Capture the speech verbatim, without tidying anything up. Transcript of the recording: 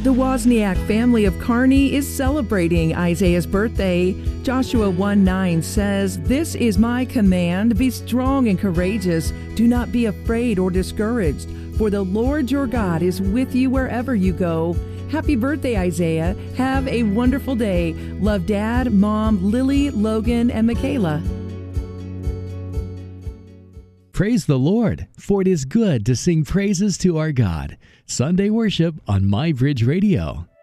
The Wozniak family of Kearney is celebrating Isaiah's birthday. Joshua one nine says, "This is my command, be strong and courageous. Do not be afraid or discouraged, for the Lord your God is with you wherever you go." Happy birthday, Isaiah. Have a wonderful day. Love Dad, Mom, Lily, Logan, and Michaela. Praise the Lord, for it is good to sing praises to our God. Sunday worship on My Bridge Radio.